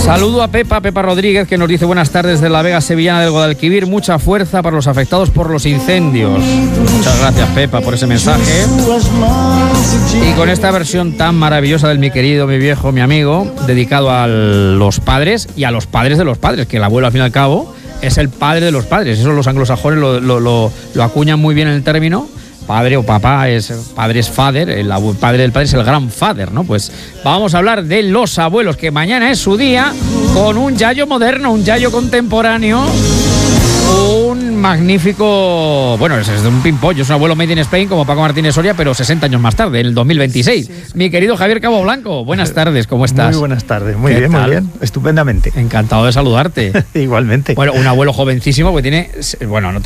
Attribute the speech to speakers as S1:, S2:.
S1: Saludo a Pepa Rodríguez, que nos dice: buenas tardes de la Vega Sevillana del Guadalquivir, mucha fuerza para los afectados por los incendios. Muchas gracias, Pepa, por ese mensaje. Y con esta versión tan maravillosa del mi querido, mi viejo, mi amigo, dedicado a los padres y a los padres de los padres, que el abuelo, al fin y al cabo, es el padre de los padres. Eso los anglosajones lo acuñan muy bien en el término. Padre o papá padre es father, el padre del padre es el grandfather, ¿no? Pues vamos a hablar de los abuelos, que mañana es su día, con un yayo moderno, un yayo contemporáneo, un magnífico, bueno, es de un pimpollo, es un abuelo made in Spain como Paco Martínez Soria, pero 60 años más tarde, en el 2026. Sí. Mi querido Javier Cabo Blanco, buenas tardes, ¿cómo estás?
S2: Muy buenas tardes, muy bien, estupendamente.
S1: Encantado de saludarte.
S2: Igualmente.
S1: Bueno, un abuelo jovencísimo que tiene, bueno, no